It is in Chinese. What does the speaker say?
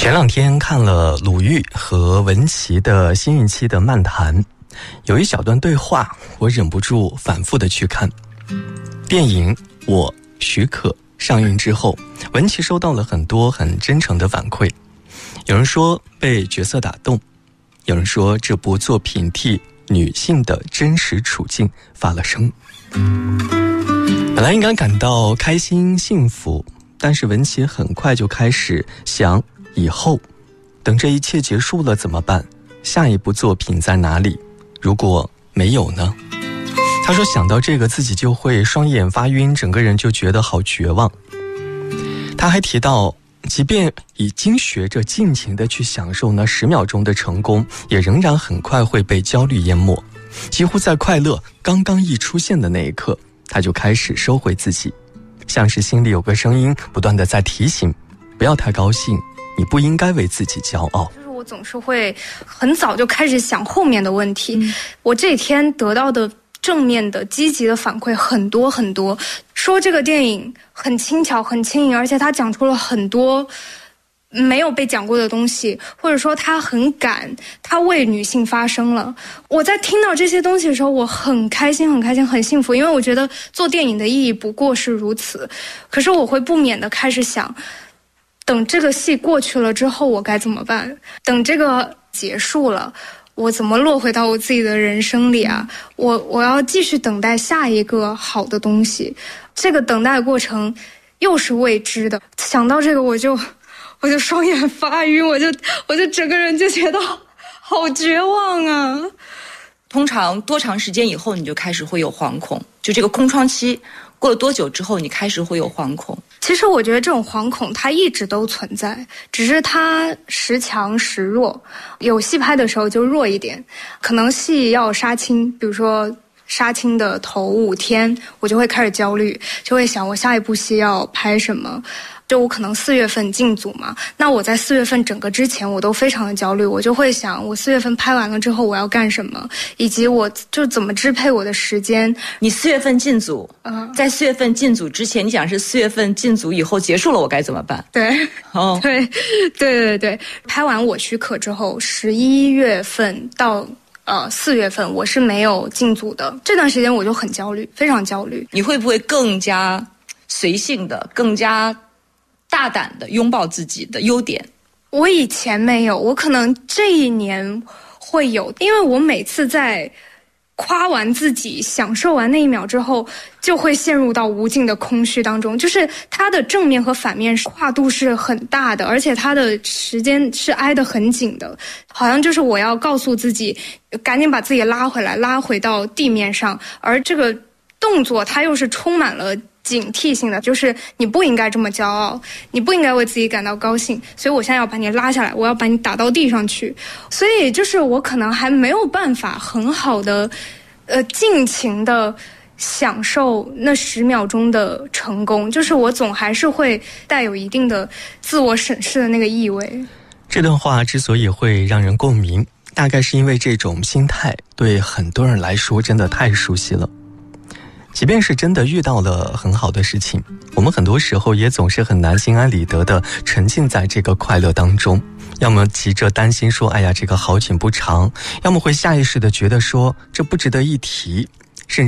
前两天看了鲁豫和文淇的新一期的漫谈，有一小段对话我忍不住反复的去看。电影《我许可》上映之后，文淇收到了很多很真诚的反馈，有人说被角色打动，有人说这部作品替女性的真实处境发了声。本来应该感到开心幸福，但是文淇很快就开始想以后等这一切结束了怎么办？下一部作品在哪里？如果没有呢？他说想到这个自己就会双眼发晕，整个人就觉得好绝望。他还提到即便已经学着尽情地去享受那10秒钟的成功，也仍然很快会被焦虑淹没。几乎在快乐刚刚一出现的那一刻，他就开始收回自己，像是心里有个声音不断地在提醒，不要太高兴，你不应该为自己骄傲。 就是我总是会很早就开始想后面的问题，我这一天得到的正面的积极的反馈很多很多，说这个电影很轻巧很轻盈，而且他讲出了很多没有被讲过的东西，或者说他很敢，他为女性发声了。我在听到这些东西的时候，我很开心很开心很幸福，因为我觉得做电影的意义不过是如此。可是我会不免的开始想，等这个戏过去了之后我该怎么办？等这个结束了，我怎么落回到我自己的人生里啊？我要继续等待下一个好的东西，这个等待过程又是未知的。想到这个我就双眼发晕，我就整个人就觉得好绝望啊。 通常多长时间以后你就开始会有惶恐？就这个空窗期过了多久之后你开始会有惶恐？ 其实我觉得这种惶恐它一直都存在，只是它时强时弱，有戏拍的时候就弱一点，可能戏要杀青，比如说杀青的头5天我就会开始焦虑，就会想我下一部戏要拍什么。就我可能4月份进组嘛，那我在4月份整个之前我都非常的焦虑，我就会想我4月份拍完了之后我要干什么，以及我就怎么支配我的时间。 你4月份进组，在4月份进组之前，你讲是4月份进组以后结束了我该怎么办？ 对，对，拍完我许可之后，11月份到4月份我是没有进组的，这段时间我就很焦虑，非常焦虑。 你会不会更加随性的，更加大胆的拥抱自己的优点？ 我以前没有，我可能这一年会有，因为我每次在夸完自己享受完那1秒之后，就会陷入到无尽的空虚当中，就是它的正面和反面跨度是很大的，而且它的时间是挨得很紧的，好像就是我要告诉自己赶紧把自己拉回来，拉回到地面上，而这个动作它又是充满了警惕性的，就是你不应该这么骄傲，你不应该为自己感到高兴，所以我现在要把你拉下来，我要把你打到地上去。所以就是我可能还没有办法很好的尽情的享受那10秒钟的成功，就是我总还是会带有一定的自我审视的那个意味。 这段话之所以会让人共鸣，大概是因为这种心态对很多人来说真的太熟悉了。即便是真的遇到了很好的事情，我们很多时候也总是很难心安理得地沉浸在这个快乐当中，要么急着担心说哎呀这个好景不长，要么会下意识地觉得说这不值得一提，